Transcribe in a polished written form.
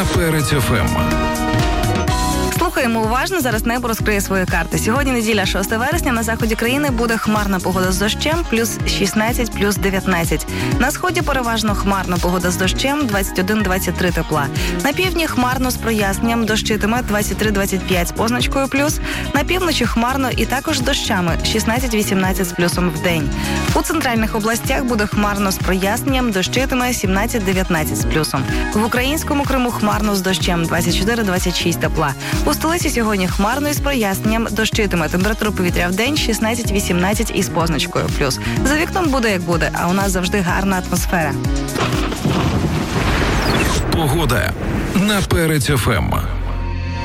на Перець ФМ. Слухаємо уважно, зараз небо розкриє свої карти. Сьогодні неділя, 6 вересня, на заході країни буде хмарна погода з дощем, плюс 16, плюс 19. На сході переважно хмарна погода з дощем, 21-23 тепла. На півдні хмарно з проясненням, дощитиме 23-25 з позначкою плюс. На півночі хмарно і також з дощами, 16-18 з плюсом в день. У центральних областях буде хмарно з проясненням, дощитиме 17-19 з плюсом. В українському Криму хмарно з дощем, 24-26 тепла. У столиці сьогодні хмарно із проясненням, дощитиме, температура повітря в день 16-18 із позначкою плюс. За вікном буде як буде, а у нас завжди гарна атмосфера. Погода на Перець ФМ.